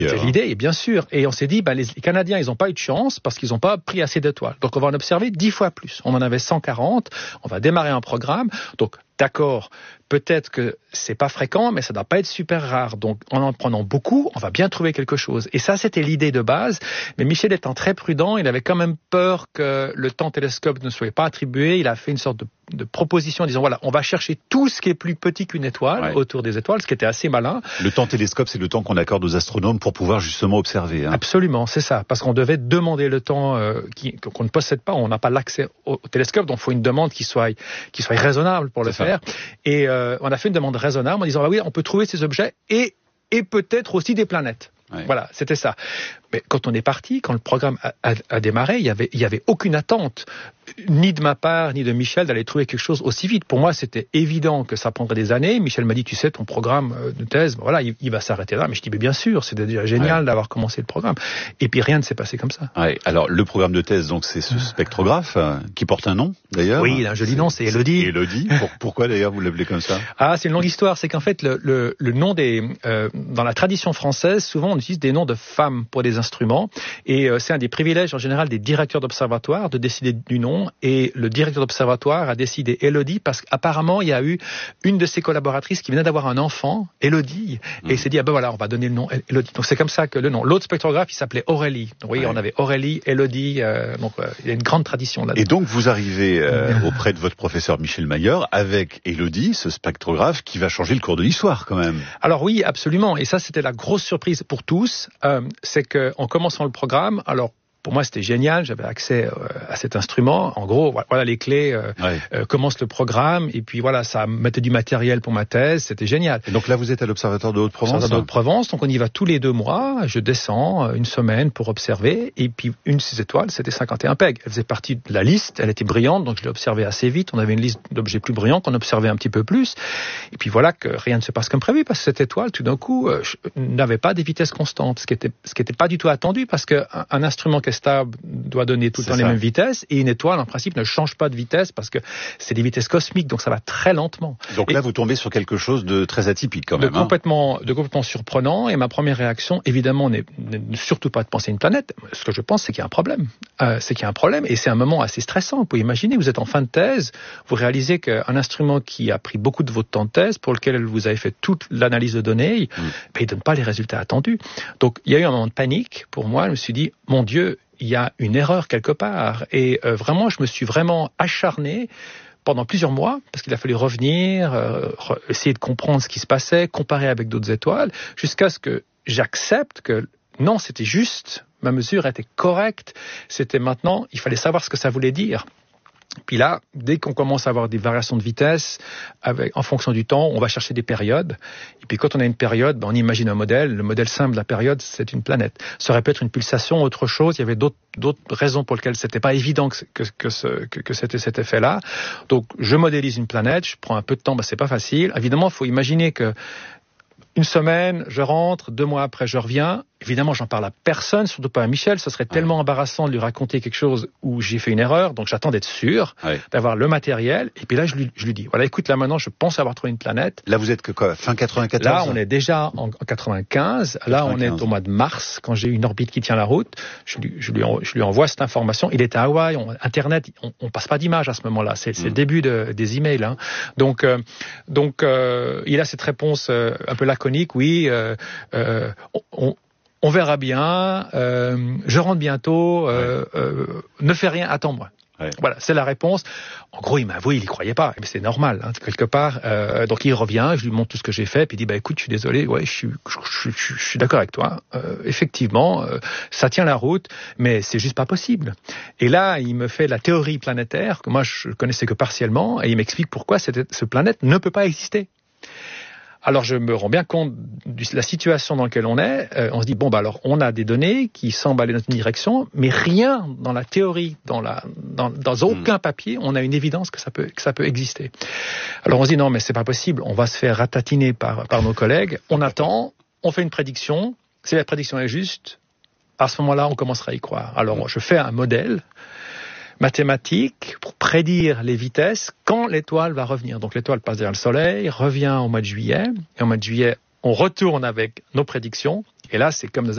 C'est l'idée, et bien sûr. Et on s'est dit, les Canadiens, ils n'ont pas eu de chance parce qu'ils n'ont pas pris assez d'étoiles. Donc on va en observer 10 fois plus. On en avait 140. On va démarrer un programme. Donc d'accord, peut-être que c'est pas fréquent, mais ça ne doit pas être super rare. Donc en prenant beaucoup, on va bien trouver quelque chose. Et ça, c'était l'idée de base. Mais Michel étant très prudent, il avait quand même peur que le temps télescope ne soit pas attribué. Il a fait une sorte de proposition en disant, voilà, on va chercher tout ce qui est plus petit qu'une étoile autour des étoiles, ce qui était assez malin. Le temps télescope, c'est le temps qu'on accorde aux astronomes pour pouvoir justement observer. Absolument, c'est ça. Parce qu'on devait demander le temps qu'on ne possède pas. On n'a pas l'accès au télescope, donc il faut une demande qui soit raisonnable pour le faire. Et on a fait une demande raisonnable en disant, oui, on peut trouver ces objets et peut-être aussi des planètes. Ouais. Voilà, c'était ça. Mais quand on est parti, quand le programme a démarré, il y avait aucune attente, ni de ma part, ni de Michel, d'aller trouver quelque chose aussi vite. Pour moi, c'était évident que ça prendrait des années. Michel m'a dit, tu sais, ton programme de thèse, voilà, il va s'arrêter là. Mais je dis, mais bien sûr, c'était déjà génial d'avoir commencé le programme. Et puis rien ne s'est passé comme ça. Ouais. Alors, le programme de thèse, donc, c'est ce spectrographe qui porte un nom, d'ailleurs. Oui, il a un joli nom, c'est Élodie. Élodie. Pourquoi, d'ailleurs, vous l'appelez comme ça? C'est une longue histoire. C'est qu'en fait, le nom dans la tradition française, souvent, on utilise des noms de femmes pour des instruments. Et c'est un des privilèges en général des directeurs d'observatoire de décider du nom. Et le directeur d'observatoire a décidé Élodie parce qu'apparemment il y a eu une de ses collaboratrices qui venait d'avoir un enfant, Élodie, et il s'est dit voilà, on va donner le nom Élodie. Donc c'est comme ça que le nom. L'autre spectrographe il s'appelait Aurélie. Donc oui, on avait Aurélie, Élodie. Donc il y a une grande tradition là-dedans. Et donc vous arrivez auprès de votre professeur Michel Mayer avec Élodie, ce spectrographe qui va changer le cours de l'histoire quand même. Alors oui, absolument. Et ça c'était la grosse surprise pour tous. C'est que en commençant le programme, alors pour moi, c'était génial. J'avais accès à cet instrument. En gros, voilà les clés. Commence le programme. Et puis voilà, ça mettait du matériel pour ma thèse. C'était génial. Et donc là, vous êtes à l'Observatoire de Haute-Provence. De Haute-Provence. Donc on y va tous les 2 mois. Je descends une semaine pour observer. Et puis une de ces étoiles, c'était 51 Peg. Elle faisait partie de la liste. Elle était brillante, donc je l'ai observée assez vite. On avait une liste d'objets plus brillants qu'on observait un petit peu plus. Et puis voilà que rien ne se passe comme prévu parce que cette étoile, tout d'un coup, n'avait pas des vitesses constantes. Ce qui était pas du tout attendu parce que un instrument stable doit donner tout le temps les mêmes vitesses et une étoile en principe ne change pas de vitesse parce que c'est des vitesses cosmiques donc ça va très lentement. Donc là vous tombez sur quelque chose de très atypique quand même. Complètement surprenant et ma première réaction évidemment n'est surtout pas de penser à une planète. Ce que je pense c'est qu'il y a un problème. C'est qu'il y a un problème et c'est un moment assez stressant. Vous pouvez imaginer, vous êtes en fin de thèse, vous réalisez qu'un instrument qui a pris beaucoup de votre temps de thèse, pour lequel vous avez fait toute l'analyse de données, il donne pas les résultats attendus. Donc il y a eu un moment de panique pour moi. Je me suis dit mon Dieu, il y a une erreur quelque part. Et vraiment, je me suis vraiment acharné pendant plusieurs mois, parce qu'il a fallu revenir, essayer de comprendre ce qui se passait, comparer avec d'autres étoiles, jusqu'à ce que j'accepte que non, c'était juste, ma mesure était correcte, c'était maintenant, il fallait savoir ce que ça voulait dire. Puis là, dès qu'on commence à avoir des variations de vitesse en fonction du temps, on va chercher des périodes. Et puis quand on a une période, on imagine un modèle. Le modèle simple de la période, c'est une planète. Ça aurait pu être une pulsation, autre chose. Il y avait d'autres raisons pour lesquelles c'était pas évident que c'était cet effet-là. Donc je modélise une planète, je prends un peu de temps, c'est pas facile. Évidemment, il faut imaginer que une semaine, je rentre, 2 mois après, je reviens. Évidemment, j'en parle à personne, surtout pas à Michel. Ce serait tellement embarrassant de lui raconter quelque chose où j'ai fait une erreur. Donc, j'attends d'être sûr, d'avoir le matériel. Et puis là, je lui dis, voilà, écoute, là maintenant, je pense avoir trouvé une planète. Là, vous êtes que quoi, fin 94? Là, on est déjà en 95. Là, on est au mois de mars, quand j'ai une orbite qui tient la route. Je lui envoie cette information. Il est à Hawaï, Internet, on passe pas d'image à ce moment-là. C'est le début des emails. Hein. Donc, il a cette réponse un peu laconique. Oui, on verra bien, je rentre bientôt, ne fais rien, attends-moi. Voilà, c'est la réponse. En gros, il m'a avoué, il y croyait pas. Mais c'est normal, hein, quelque part. Donc il revient, je lui montre tout ce que j'ai fait, puis il dit, écoute, je suis désolé, je suis d'accord avec toi. Effectivement, ça tient la route, mais c'est juste pas possible. Et là, il me fait la théorie planétaire, que moi je connaissais que partiellement, et il m'explique pourquoi ce planète ne peut pas exister. Alors je me rends bien compte de la situation dans laquelle on est. On se dit alors on a des données qui semblent aller dans une direction, mais rien dans la théorie, dans aucun papier, on a une évidence que ça peut exister. Alors on se dit non mais c'est pas possible, on va se faire ratatiner par nos collègues. On attend, on fait une prédiction. Si la prédiction est juste, à ce moment-là on commencera à y croire. Alors je fais un modèle mathématiques pour prédire les vitesses quand l'étoile va revenir. Donc l'étoile passe derrière le Soleil, revient au mois de juillet, et au mois de juillet, on retourne avec nos prédictions, et là c'est comme